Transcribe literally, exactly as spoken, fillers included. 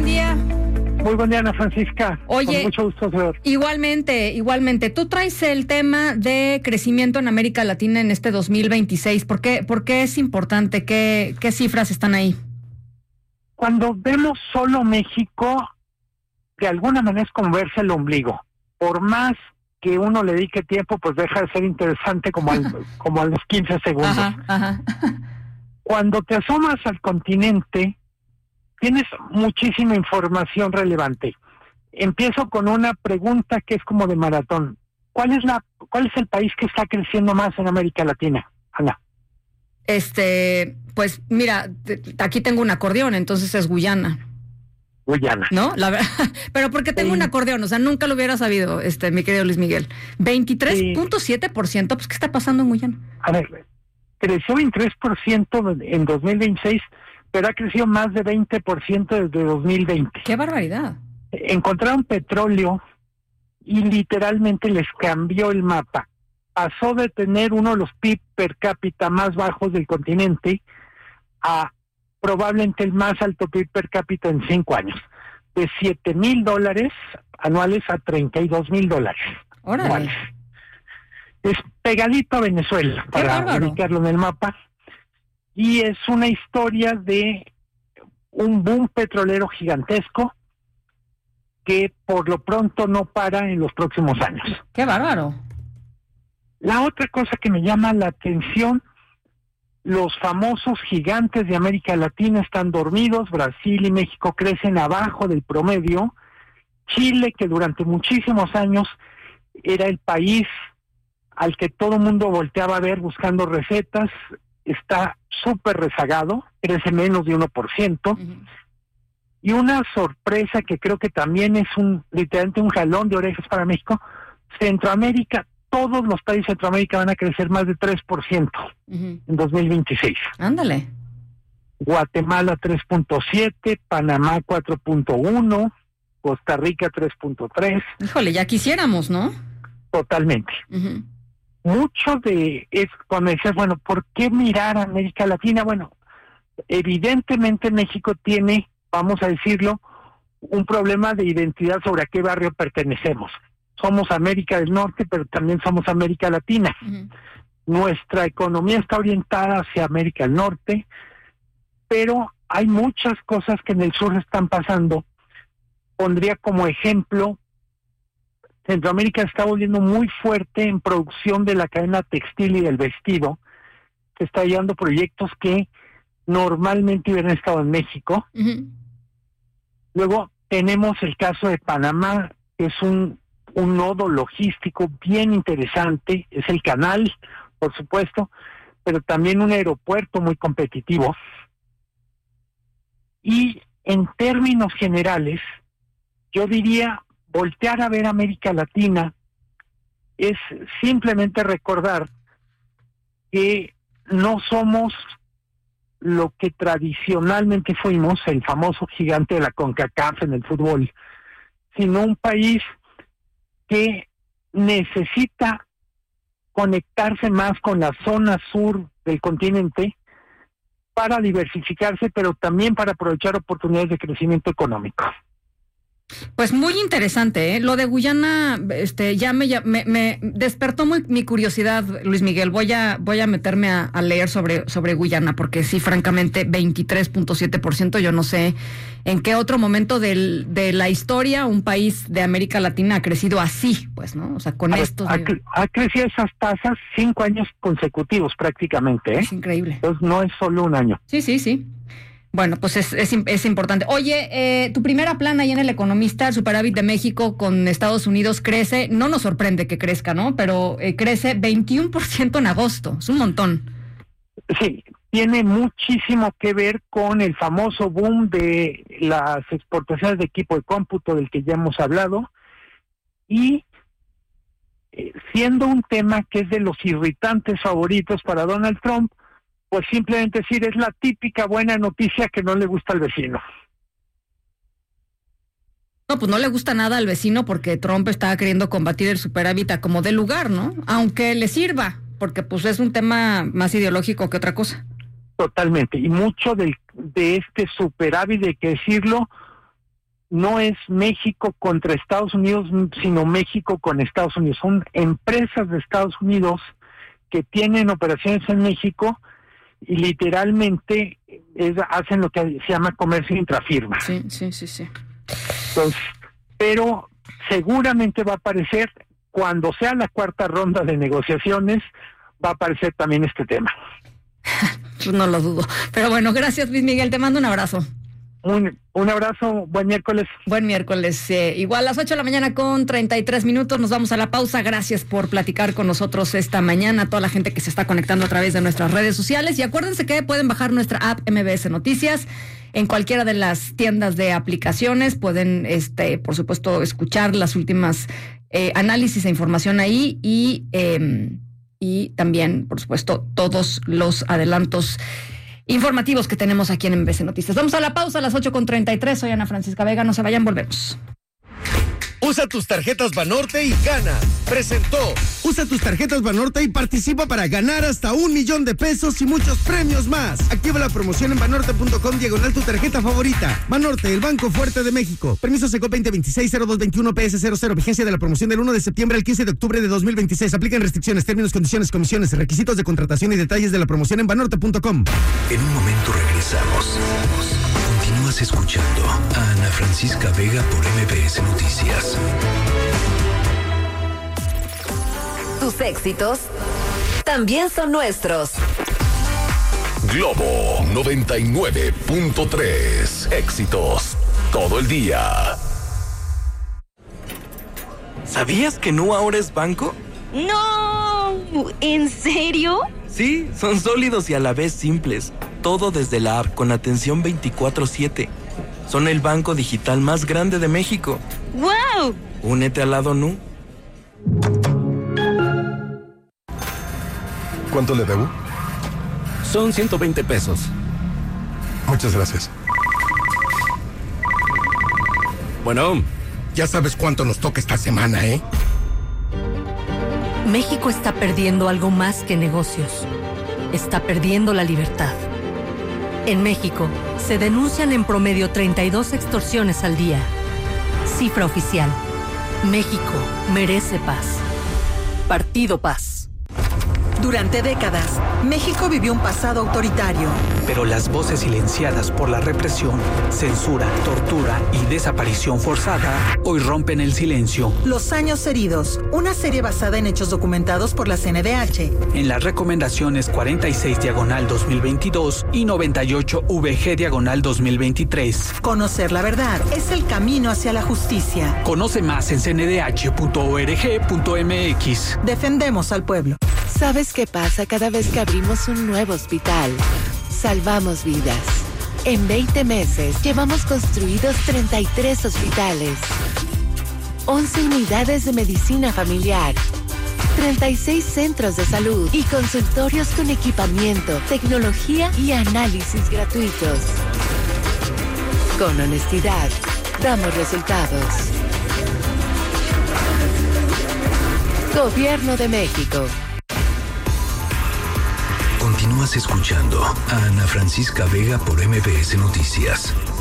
día. Muy buen día, Ana Francisca. Oye, con mucho gusto, señor. Igualmente, igualmente. Tú traes el tema de crecimiento en América Latina en este dos mil veintiséis. ¿Por qué, por qué es importante? ¿Qué, qué cifras están ahí? Cuando vemos solo México, de alguna manera es como verse el ombligo. Por más que uno le dedique tiempo, pues deja de ser interesante como, al, como a los quince segundos. Ajá, ajá. Cuando te asomas al continente, tienes muchísima información relevante. Empiezo con una pregunta que es como de maratón. ¿Cuál es la, cuál es el país que está creciendo más en América Latina, Ana? Este, pues mira, aquí tengo un acordeón, entonces es Guyana. Guyana. ¿No? La verdad, pero porque tengo sí. un acordeón, o sea, nunca lo hubiera sabido, este, mi querido Luis Miguel. veintitrés punto siete por ciento, sí. Pues ¿qué está pasando en Guyana? A ver, creció veintitrés por ciento en dos mil veintiséis, pero ha crecido más de veinte por ciento desde dos mil veinte. ¡Qué barbaridad! Encontraron petróleo y literalmente les cambió el mapa. Pasó de tener uno de los P I B per cápita más bajos del continente a probablemente el más alto P I B per cápita en cinco años. De siete mil dólares anuales a treinta y dos mil dólares anuales. Es pegadito a Venezuela, para ubicarlo en el mapa. Y es una historia de un boom petrolero gigantesco que por lo pronto no para en los próximos años. ¡Qué bárbaro! La otra cosa que me llama la atención, los famosos gigantes de América Latina están dormidos. Brasil y México crecen abajo del promedio. Chile, que durante muchísimos años era el país al que todo el mundo volteaba a ver buscando recetas, está súper rezagado, crece menos de uno por ciento. Uh-huh. Y una sorpresa que creo que también es un literalmente un jalón de orejas para México, Centroamérica, todos los países de Centroamérica van a crecer más de tres por ciento uh-huh. en dos mil veintiséis. Ándale. Guatemala tres punto siete, Panamá cuatro punto uno, Costa Rica tres punto tres. Híjole, ya quisiéramos, ¿no? Totalmente. Uh-huh. Mucho de es cuando dices, bueno, ¿por qué mirar a América Latina? Bueno, evidentemente México tiene, vamos a decirlo, un problema de identidad sobre a qué barrio pertenecemos. Somos América del Norte, pero también somos América Latina. Uh-huh. Nuestra economía está orientada hacia América del Norte, pero hay muchas cosas que en el sur están pasando. Pondría como ejemplo, Centroamérica está volviendo muy fuerte en producción de la cadena textil y del vestido. Se está llevando proyectos que normalmente hubieran estado en México. Uh-huh. Luego tenemos el caso de Panamá, que es un, un nodo logístico bien interesante. Es el canal, por supuesto, pero también un aeropuerto muy competitivo. Y en términos generales, yo diría, voltear a ver América Latina es simplemente recordar que no somos lo que tradicionalmente fuimos, el famoso gigante de la CONCACAF en el fútbol, sino un país que necesita conectarse más con la zona sur del continente para diversificarse, pero también para aprovechar oportunidades de crecimiento económico. Pues muy interesante, ¿eh? Lo de Guyana, este, ya me, me, me despertó muy mi curiosidad, Luis Miguel. Voy a, voy a meterme a, a leer sobre, sobre Guyana, porque sí, francamente, veintitrés punto siete por ciento, yo no sé en qué otro momento del, de la historia un país de América Latina ha crecido así, pues, ¿no? O sea, con a estos... Ha, de... ha crecido esas tasas cinco años consecutivos prácticamente, ¿eh? Es increíble. Entonces no es solo un año. Sí, sí, sí. Bueno, pues es, es, es importante. Oye, eh, tu primera plana ahí en El Economista, el superávit de México con Estados Unidos crece, no nos sorprende que crezca, ¿no? Pero eh, crece veintiuno por ciento en agosto, es un montón. Sí, tiene muchísimo que ver con el famoso boom de las exportaciones de equipo de cómputo del que ya hemos hablado, y eh, siendo un tema que es de los irritantes favoritos para Donald Trump, pues simplemente decir, es la típica buena noticia que no le gusta al vecino. No, pues no le gusta nada al vecino porque Trump está queriendo combatir el superávit a como de lugar, ¿no? Aunque le sirva, porque pues es un tema más ideológico que otra cosa. Totalmente, y mucho del, de este superávit, de que decirlo, no es México contra Estados Unidos, sino México con Estados Unidos. Son empresas de Estados Unidos que tienen operaciones en México y literalmente es, hacen lo que se llama comercio intrafirma. Sí, sí, sí, sí. Entonces, pero seguramente va a aparecer, cuando sea la cuarta ronda de negociaciones, va a aparecer también este tema. No lo dudo. Pero bueno, gracias Luis Miguel, te mando un abrazo. Un, un abrazo, buen miércoles. Buen miércoles. Eh, igual a las ocho de la mañana con treinta y tres minutos, nos vamos a la pausa. Gracias por platicar con nosotros esta mañana, a toda la gente que se está conectando a través de nuestras redes sociales. Y acuérdense que pueden bajar nuestra app M B S Noticias en cualquiera de las tiendas de aplicaciones. Pueden, este, por supuesto, escuchar las últimas eh, análisis e información ahí y, eh, y también, por supuesto, todos los adelantos informativos que tenemos aquí en M B S Noticias. Vamos a la pausa a las ocho con treinta y tres. Soy Ana Francisca Vega. No se vayan, volvemos. Usa tus tarjetas Banorte y gana. Presentó. Usa tus tarjetas Banorte y participa para ganar hasta un millón de pesos y muchos premios más. Activa la promoción en banorte punto com diagonal tu tarjeta favorita. Banorte, el Banco Fuerte de México. Permiso Seco veinte veintiséis cero dos veintiuno P S cero cero. Vigencia de la promoción del uno de septiembre al quince de octubre de dos mil veintiséis. Aplican restricciones, términos, condiciones, comisiones, requisitos de contratación y detalles de la promoción en banorte punto com. En un momento regresamos. Continúas escuchando a Ana Francisca Vega por M B S Noticias. Tus éxitos también son nuestros. Globo noventa y nueve punto tres. Éxitos todo el día. ¿Sabías que Nu ahora es banco? ¡No! ¿En serio? Sí, son sólidos y a la vez simples. Todo desde la app con atención veinticuatro siete. Son el banco digital más grande de México. ¡Wow! Únete al lado Nu. ¿Cuánto le debo? Son ciento veinte pesos. Muchas gracias. Bueno, ya sabes cuánto nos toca esta semana, ¿eh? México está perdiendo algo más que negocios. Está perdiendo la libertad. En México, se denuncian en promedio treinta y dos extorsiones al día. Cifra oficial. México merece paz. Partido Paz. Durante décadas, México vivió un pasado autoritario. Pero las voces silenciadas por la represión, censura, tortura y desaparición forzada hoy rompen el silencio. Los años heridos, una serie basada en hechos documentados por la C N D H. En las recomendaciones cuarenta y seis diagonal dos mil veintidós y noventa y ocho V G diagonal dos mil veintitrés. Conocer la verdad es el camino hacia la justicia. Conoce más en c n d h punto org punto m x. Defendemos al pueblo. ¿Sabes qué pasa cada vez que abrimos un nuevo hospital? Salvamos vidas. En veinte meses llevamos construidos treinta y tres hospitales, once unidades de medicina familiar, treinta y seis centros de salud y consultorios con equipamiento, tecnología y análisis gratuitos. Con honestidad, damos resultados. Gobierno de México. Continúas escuchando a Ana Francisca Vega por M B S Noticias.